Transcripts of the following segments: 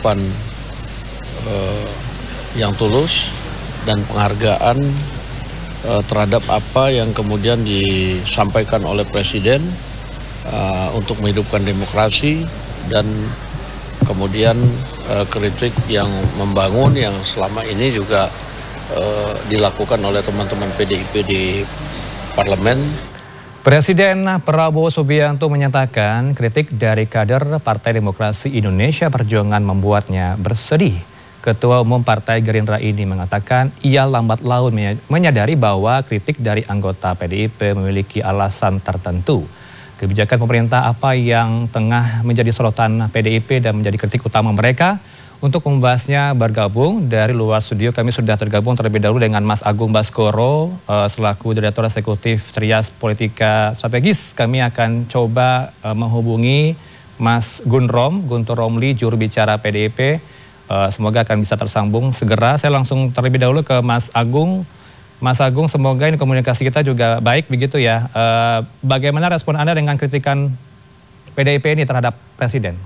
ucapan yang tulus dan penghargaan terhadap apa yang kemudian disampaikan oleh Presiden untuk menghidupkan demokrasi dan kemudian kritik yang membangun yang selama ini juga dilakukan oleh teman-teman PDIP di parlemen. Presiden Prabowo Subianto menyatakan kritik dari kader Partai Demokrasi Indonesia Perjuangan membuatnya bersedih. Ketua Umum Partai Gerindra ini mengatakan ia lambat laun menyadari bahwa kritik dari anggota PDIP memiliki alasan tertentu. Kebijakan pemerintah apa yang tengah menjadi sorotan PDIP dan menjadi kritik utama mereka? Untuk membahasnya bergabung dari luar studio, kami sudah tergabung terlebih dahulu dengan Mas Agung Baskoro selaku Direktur Eksekutif Trias Politika Strategis. Kami akan coba menghubungi Mas Guntur Romli, juru bicara PDIP. Semoga akan bisa tersambung segera. Saya langsung terlebih dahulu ke Mas Agung. Mas Agung, semoga ini komunikasi kita juga baik begitu ya. Bagaimana respon Anda dengan kritikan PDIP ini terhadap Presiden?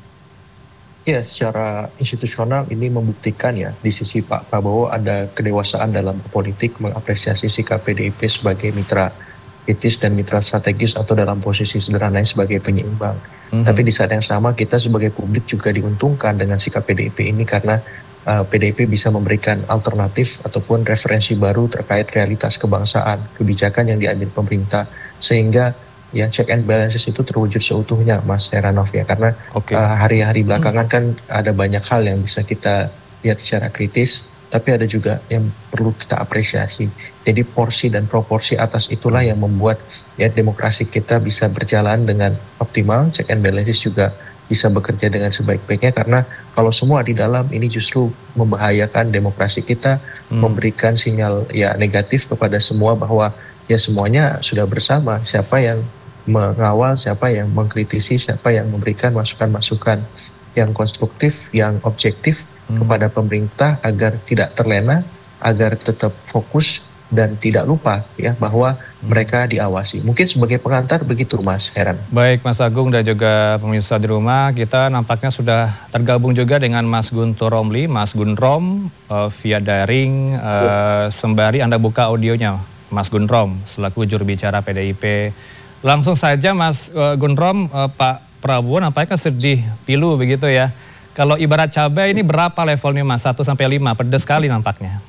Ya, secara institusional ini membuktikan ya di sisi Pak Prabowo ada kedewasaan dalam politik, mengapresiasi sikap PDIP sebagai mitra kritis dan mitra strategis atau dalam posisi sederhananya sebagai penyeimbang. Tapi di saat yang sama kita sebagai publik juga diuntungkan dengan sikap PDIP ini karena PDIP bisa memberikan alternatif ataupun referensi baru terkait realitas kebangsaan, kebijakan yang diambil pemerintah, sehingga ya check and balances itu terwujud seutuhnya, Mas Heranov ya, karena hari-hari belakangan kan ada banyak hal yang bisa kita lihat secara kritis, tapi ada juga yang perlu kita apresiasi. Jadi porsi dan proporsi atas itulah yang membuat ya demokrasi kita bisa berjalan dengan optimal, check and balances juga bisa bekerja dengan sebaik-baiknya, karena kalau semua di dalam ini justru membahayakan demokrasi kita, memberikan sinyal ya negatif kepada semua bahwa ya semuanya sudah bersama, siapa yang mengawal, siapa yang mengkritisi, siapa yang memberikan masukan-masukan yang konstruktif, yang objektif kepada pemerintah agar tidak terlena, agar tetap fokus dan tidak lupa ya bahwa mereka diawasi. Mungkin sebagai pengantar begitu, Mas Heran. Baik, Mas Agung dan juga pemirsa di rumah, kita nampaknya sudah tergabung juga dengan Mas Guntur Romli. Mas Gunrom via daring, sembari Anda buka audionya, Mas Gunrom selaku juru bicara PDIP. Langsung saja Mas Gunrom, Pak Prabowo nampaknya sedih pilu begitu ya. Kalau ibarat cabai ini berapa levelnya Mas? 1 sampai 5, pedas sekali nampaknya.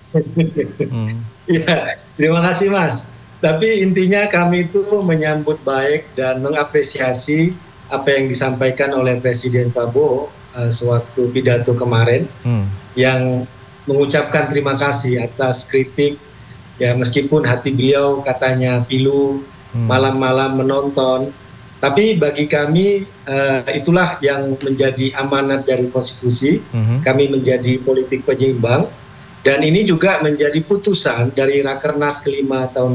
Ya, terima kasih Mas. Tapi intinya kami itu menyambut baik dan mengapresiasi apa yang disampaikan oleh Presiden Prabowo sewaktu pidato kemarin, yang mengucapkan terima kasih atas kritik. Ya, meskipun hati beliau katanya pilu, malam-malam menonton, tapi bagi kami itulah yang menjadi amanat dari konstitusi. Kami menjadi politik penyeimbang, dan ini juga menjadi putusan dari Rakernas ke-5 tahun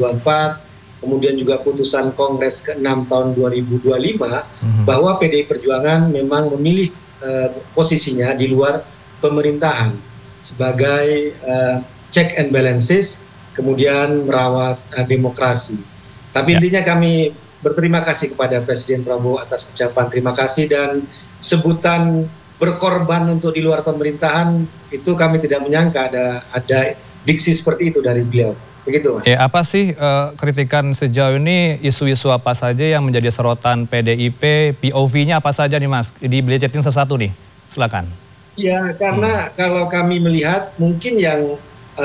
2024, kemudian juga putusan Kongres ke-6 tahun 2025, bahwa PDI Perjuangan memang memilih posisinya di luar pemerintahan sebagai check and balances, kemudian merawat demokrasi. Tapi intinya kami berterima kasih kepada Presiden Prabowo atas ucapan terima kasih, dan sebutan berkorban untuk di luar pemerintahan itu kami tidak menyangka ada diksi seperti itu dari beliau. Begitu Mas. Ya, apa sih kritikan sejauh ini, isu-isu apa saja yang menjadi sorotan PDIP, POV-nya apa saja nih Mas? Dibelejetin sesuatu nih, silakan. Ya, karena kalau kami melihat mungkin yang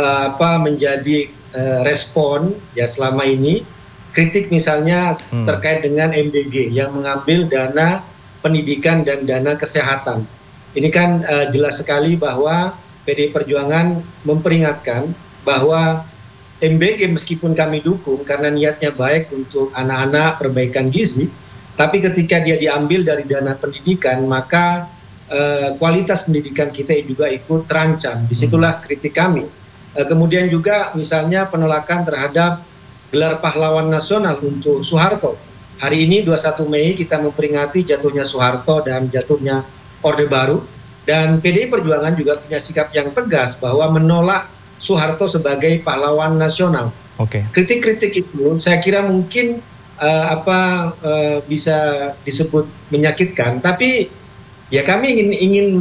menjadi respon ya selama ini, kritik misalnya terkait dengan MBG yang mengambil dana pendidikan dan dana kesehatan. Ini kan jelas sekali bahwa PDI Perjuangan memperingatkan bahwa MBG meskipun kami dukung karena niatnya baik untuk anak-anak, perbaikan gizi, tapi ketika dia diambil dari dana pendidikan, maka kualitas pendidikan kita juga ikut terancam. Disitulah kritik kami. Kemudian juga misalnya penolakan terhadap gelar pahlawan nasional untuk Soeharto. Hari ini 21 Mei kita memperingati jatuhnya Soeharto dan jatuhnya Orde Baru, dan PDI Perjuangan juga punya sikap yang tegas bahwa menolak Soeharto sebagai pahlawan nasional. Kritik-kritik itu saya kira mungkin bisa disebut menyakitkan, tapi ya kami ingin